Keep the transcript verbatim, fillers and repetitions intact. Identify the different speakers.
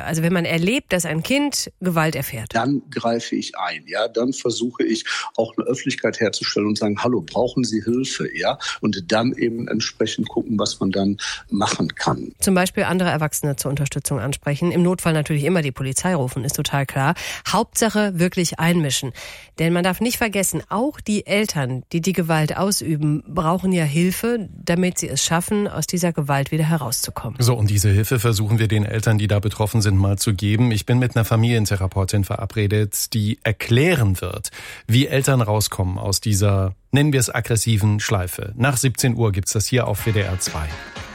Speaker 1: Lage? Also wenn man erlebt, dass ein Kind Gewalt erfährt.
Speaker 2: Dann greife ich ein, ja. Dann versuche ich auch eine Öffentlichkeit herzustellen und sagen, hallo, brauchen Sie Hilfe, ja? Und dann eben entsprechend gucken, was man dann machen kann.
Speaker 1: Zum Beispiel andere Erwachsene zur Unterstützung ansprechen. Im Notfall natürlich immer die Polizei rufen, ist total klar. Hauptsache wirklich einmischen. Denn man darf nicht vergessen, auch die Eltern, die die Gewalt ausüben, brauchen ja Hilfe, damit sie es schaffen, aus dieser Gewalt wieder herauszukommen.
Speaker 3: So, und diese Hilfe versuchen wir den Eltern, die da betroffen sind, mal zu geben. Ich bin mit einer Familientherapeutin verabredet, die erklären wird, wie Eltern rauskommen aus dieser, nennen wir es, aggressiven Schleife. Nach siebzehn Uhr gibt's das hier auf W D R zwei.